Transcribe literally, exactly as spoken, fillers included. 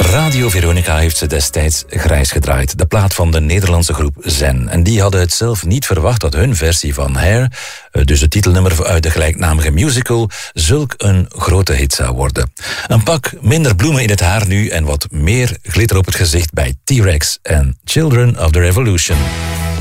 Radio Veronica heeft ze destijds grijs gedraaid. De plaat van de Nederlandse groep Zen. En die hadden het zelf niet verwacht dat hun versie van Hair, dus het titelnummer uit de gelijknamige musical, zulk een grote hit zou worden. Een pak minder bloemen in het haar nu en wat meer glitter op het gezicht bij T-Rex en Children of the Revolution.